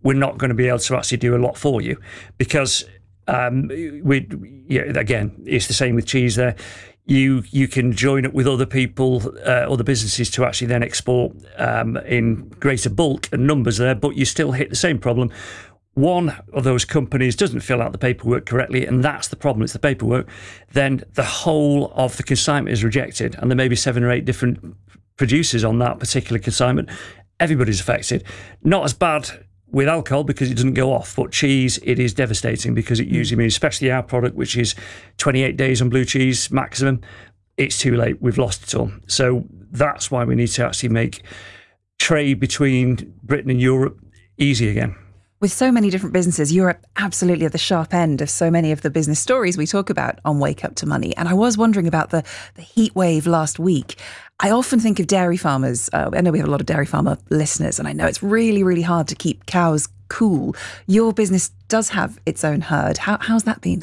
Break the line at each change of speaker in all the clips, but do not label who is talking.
we're not going to be able to actually do a lot for you, because again, it's the same with cheese there. You can join up with other people, other businesses, to actually then export in greater bulk and numbers there, but you still hit the same problem. One of those companies doesn't fill out the paperwork correctly, and that's the problem, it's the paperwork. Then the whole of the consignment is rejected, and there may be 7 or 8 different producers on that particular consignment. Everybody's affected. Not as bad with alcohol because it doesn't go off, but cheese, it is devastating, because it usually means, especially our product, which is 28 days on blue cheese maximum, it's too late, we've lost it all. So that's why we need to actually make trade between Britain and Europe easy again.
With so many different businesses, you're absolutely at the sharp end of so many of the business stories we talk about on Wake Up to Money. And I was wondering about the heat wave last week. I often think of dairy farmers. I know we have a lot of dairy farmer listeners, and I know it's really, really hard to keep cows cool. Your business does have its own herd. How's that been?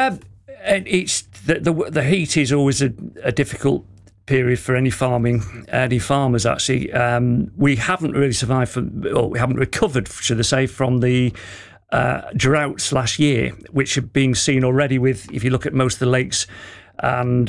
It's the heat is always a difficult period for any farmers actually. We haven't really survived we haven't recovered, should I say, from the droughts last year, which are being seen already with, if you look at most of the lakes and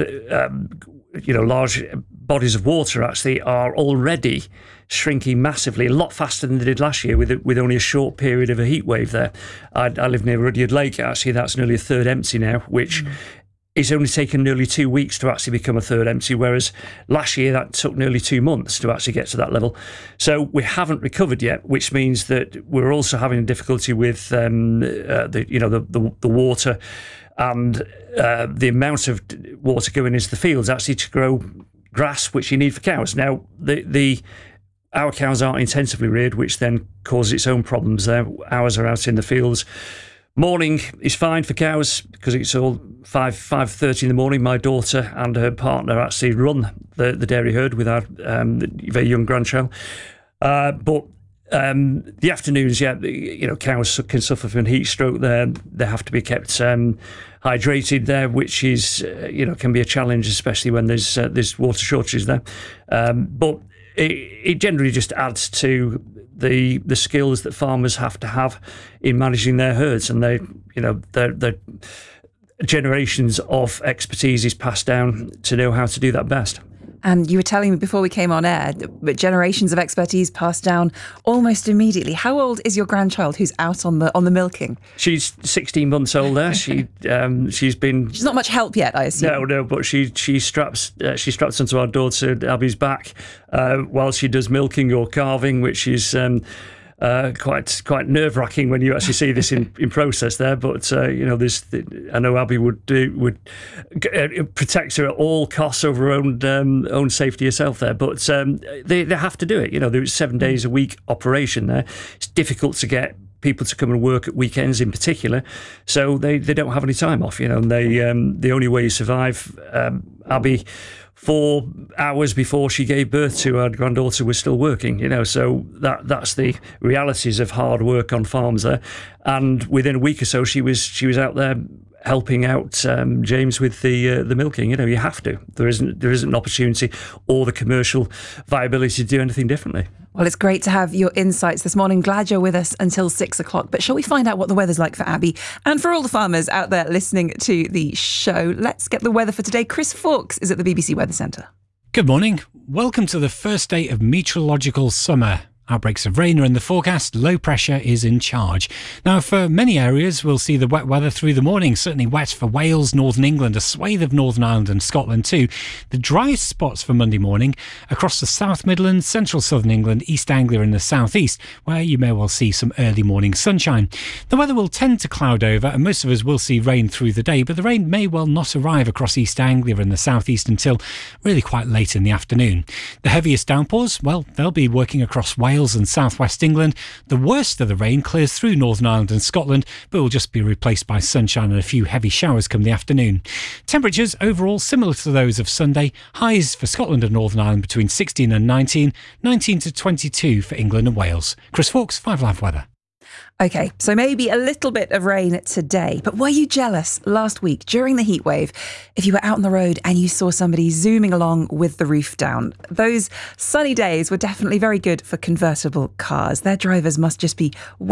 large bodies of water actually are already shrinking massively, a lot faster than they did last year with only a short period of a heat wave there. I live near Rudyard Lake, actually. That's nearly a third empty now, which it's only taken nearly 2 weeks to actually become a third empty, whereas last year that took nearly 2 months to actually get to that level. So we haven't recovered yet, which means that we're also having difficulty with the water and the amount of water going into the fields actually to grow grass, which you need for cows. Now, our cows aren't intensively reared, which then causes its own problems there. Ours are out in the fields. Morning is fine for cows because it's all 5:30 in the morning. My daughter and her partner actually run the dairy herd with our very young grandchild. But the afternoons, cows can suffer from heat stroke there. They have to be kept hydrated there, which is can be a challenge, especially when there's water shortages there. But it generally just adds to the skills that farmers have to have in managing their herds, and their generations of expertise is passed down to know how to do that best.
And you were telling me before we came on air, but generations of expertise passed down almost immediately. How old is your grandchild who's out on the milking?
She's 16 months old there. She's
not much help yet, I assume.
No, but she straps onto our daughter Abby's back while she does milking or calving, which is quite nerve-wracking when you actually see this in process there. But I know Abby would protect her at all costs over her own safety herself there. But they have to do it. There's 7 days a week operation there. It's difficult to get people to come and work at weekends in particular, so they don't have any time off. And the only way you survive, Abby, 4 hours before she gave birth to our granddaughter, was still working, so that's the realities of hard work on farms there. And within a week or so, she was out there helping out James with the milking. You have to. There isn't an opportunity or the commercial viability to do anything differently.
Well, it's great to have your insights this morning. Glad you're with us until 6 o'clock. But shall we find out what the weather's like for Abby and for all the farmers out there listening to the show? Let's get the weather for today. Chris Fawkes is at the BBC Weather Centre.
Good morning. Welcome to the first day of meteorological summer. Outbreaks of rain are in the forecast. Low pressure is in charge. Now, for many areas, we'll see the wet weather through the morning. Certainly wet for Wales, Northern England, a swathe of Northern Ireland and Scotland too. The driest spots for Monday morning across the South Midlands, Central Southern England, East Anglia and the South East, where you may well see some early morning sunshine. The weather will tend to cloud over and most of us will see rain through the day, but the rain may well not arrive across East Anglia and the South East until really quite late in the afternoon. The heaviest downpours, well, they'll be working across Wales and southwest England. The worst of the rain clears through Northern Ireland and Scotland, but will just be replaced by sunshine and a few heavy showers come the afternoon. Temperatures overall similar to those of Sunday. Highs for Scotland and Northern Ireland between 16 and 19, 19 to 22 for England and Wales. Chris Fawkes, 5 Live Weather.
OK, so maybe a little bit of rain today, but were you jealous last week during the heat wave if you were out on the road and you saw somebody zooming along with the roof down? Those sunny days were definitely very good for convertible cars. Their drivers must just be